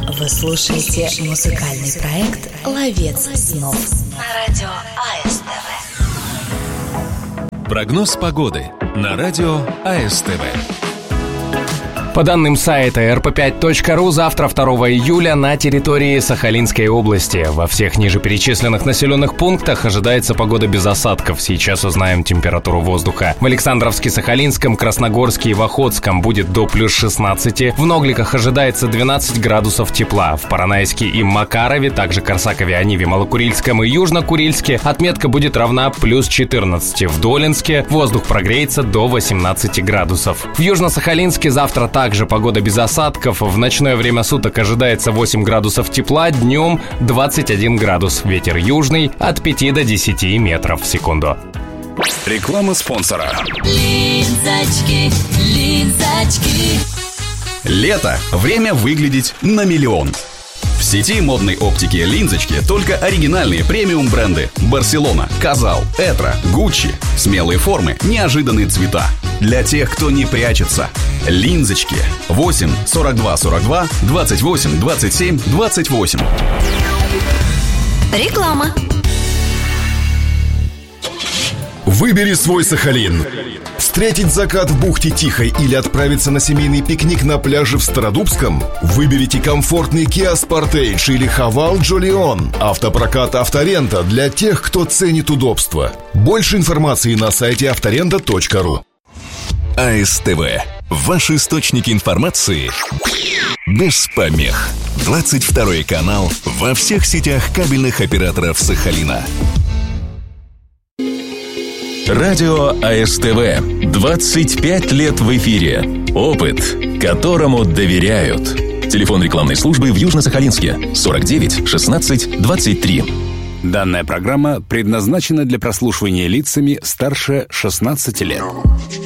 Вы слушаете музыкальный проект «Ловец снов» на радио АСТВ. Прогноз погоды на радио АСТВ. По данным сайта rp5.ru, завтра, 2 июля, на территории Сахалинской области во всех ниже перечисленных населенных пунктах ожидается погода без осадков. Сейчас узнаем температуру воздуха. В Александровске, Сахалинском, Красногорске и в Охотском будет до плюс 16. В Ногликах ожидается 12 градусов тепла. В Поронайске и Макарове, также Корсакове, Ониве, Малокурильском и Южнокурильске отметка будет равна плюс 14. В Долинске воздух прогреется до 18 градусов. В Южно-Сахалинске завтра также погода без осадков. В ночное время суток ожидается 8 градусов тепла, днем 21 градус. Ветер южный от 5 до 10 метров в секунду. Реклама спонсора. Линзочки. Лето. Время выглядеть на миллион. В сети модной оптики «Линзочки» только оригинальные премиум бренды: Барселона, Казал, Этро, Гуччи. Смелые формы, неожиданные цвета. Для тех, кто не прячется. «Линзочки». 8 42 42 28 27 28. Реклама. Выбери свой Сахалин. Встретить закат в бухте Тихой или отправиться на семейный пикник на пляже в Стародубском? Выберите комфортный Kia Sportage или Haval Jolion. Автопрокат «Авторента» для тех, кто ценит удобство. Больше информации на сайте авторента.ру. АСТВ. Ваш источник информации без помех. 22 канал во всех сетях кабельных операторов Сахалина. Радио АСТВ. 25 лет в эфире. Опыт, которому доверяют. Телефон рекламной службы в Южно-Сахалинске 49 16 23. Данная программа предназначена для прослушивания лицами старше 16 лет.